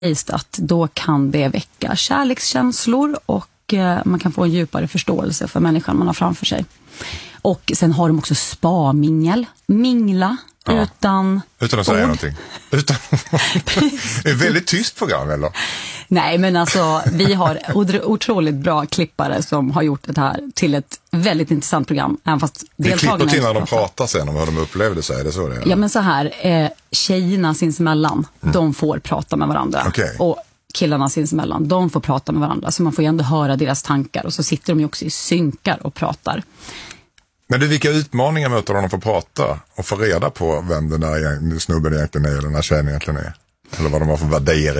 att då kan det väcka kärlekskänslor och man kan få en djupare förståelse för människan man har framför sig. Och sen har de också spa-mingel. Mingla utan att säga någonting. Det är ett väldigt tyst program, eller? Nej, men alltså vi har otroligt bra klippare som har gjort det här till ett väldigt intressant program. Även fast vi klipper till när de pratar sen om hur de upplevde sig, är det så det är? Ja, men så här, tjejerna sinsemellan, de får prata med varandra. Okay. Och killarna sinsemellan, de får prata med varandra. Så man får ju ändå höra deras tankar. Och så sitter de ju också i synkar och pratar. Men vilka utmaningar möter de att få prata och få reda på vem den där snubben egentligen är eller den här tjejen egentligen är? Eller vad de har för värderingar